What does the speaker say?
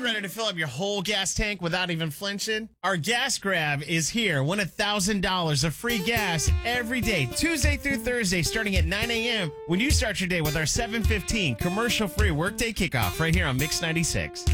You ready to fill up your whole gas tank without even flinching? Our Gas Grab is here. Win $1,000 of free gas every day, Tuesday through Thursday, starting at 9 a.m. when you start your day with our 7:15 commercial-free workday kickoff right here on Mix 96.